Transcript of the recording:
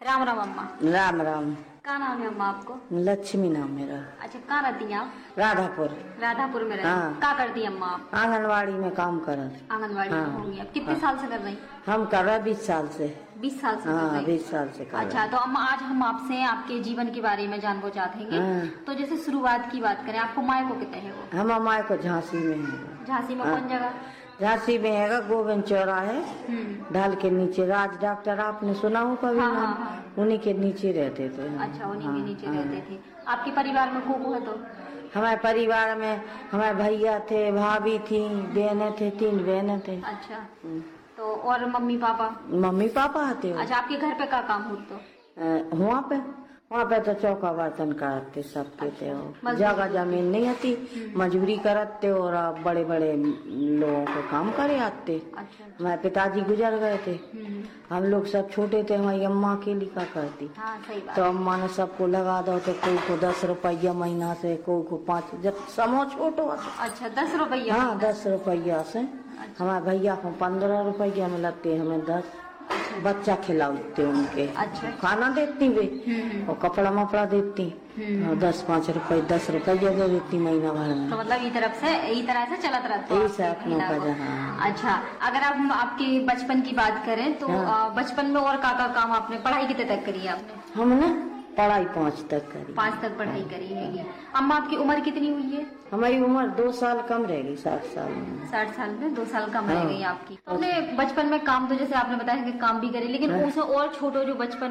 राम राम अम्मा। राम राम। क्या नाम है अम्मा आपको? लक्ष्मी नाम मेरा। अच्छा, कहाँ रहती हैं आप? राधापुर। राधापुर में रहती हैं। हाँ। क्या करती हैं अम्मा आप? आंगनवाड़ी में काम करत। आंगनवाड़ी में होंगी आप। कितने साल से कर रही? हम कर रहे 20 साल से। 20 साल से कर हाँ, रही? 20 साल से कर रहे। अच्छा, तो अम्मा आज हम आपसे आपके जीवन के बारे में जानना चाहेंगे। हाँ। तो जैसे शुरुआत की बात करें, आपको मायको कितने है वो? हम हमारे को झांसी में है। झांसी में हाँ। कौन जगह? झांसी में है गोविंद चौराहे ढाल के नीचे। राज डॉक्टर आपने सुना हो कभी? हाँ, नाम? हाँ, हाँ। उन्हीं के नीचे रहते थे। अच्छा, उन्हीं हाँ, के नीचे हाँ। रहते थे। आपके परिवार में को है? तो हमारे परिवार में हमारे भैया थे, भाभी थी, बहनें थे, 3 बहनें थे। अच्छा, तो और मम्मी पापा? मम्मी पापा थे। अच्छा, आपके घर पे क्या काम हो? तो वहाँ पे तो चौका बर्तन करते सबके थे। मजदूरी जगह जमीन नहीं आती, मजदूरी करते और बड़े बड़े लोगों को काम करे आते। अच्छा। हमारे पिताजी गुजर गए थे, हम लोग सब छोटे थे। हमारी अम्मा अकेली का करती। हाँ, सही बात। तो अम्मा ने सबको लगा दो, तो कोई को 10 रुपया महीना से, कोई को 5, जब समो छोटो। अच्छा, 10 रुपया? हाँ, 10 रुपया से। हमारे भैया को 15 रुपया मिलते, हमें 10। बच्चा खिलाते उनके। अच्छा। खाना देती वे और कपड़ा मपड़ा देती। 10-5 रुपये 10 रुपया दे देती महीना भर में। तो मतलब इस तरह से चलत रहता है। यही से अपनों का जहाँ। अच्छा, अगर आप आपके बचपन की बात करें तो बचपन में और का काम आपने, पढ़ाई कितने तक करी है आपने? हमने पढ़ाई 5 तक करी। 5 तक पढ़ाई करी है। अम्मा आपकी उम्र कितनी हुई है? हमारी उम्र 2 साल कम रहेगी, 60 साल में। 60 साल में 2 साल कम रह गई आपकी। तो आपने बचपन में काम, तो जैसे आपने बताया कि काम भी करे, लेकिन उससे और छोटो जो बचपन